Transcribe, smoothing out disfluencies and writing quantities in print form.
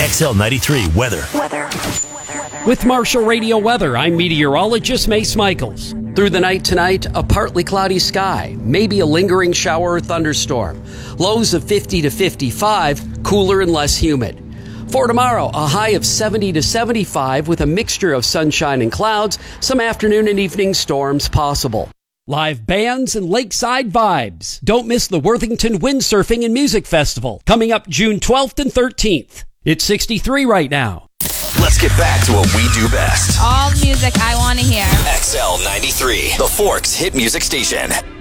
XL93 weather. With Marshall Radio Weather, I'm meteorologist Mace Michaels. Through the night tonight, a partly cloudy sky, maybe a lingering shower or thunderstorm. Lows of 50 to 55, cooler and less humid. For tomorrow, a high of 70 to 75 with a mixture of sunshine and clouds, some afternoon and evening storms possible. Live bands and lakeside vibes. Don't miss the Worthington Windsurfing and Music Festival, coming up June 12th and 13th. It's 63 right now. Let's get back to what we do best. All music I want to hear. XL93, the Forks hit music station.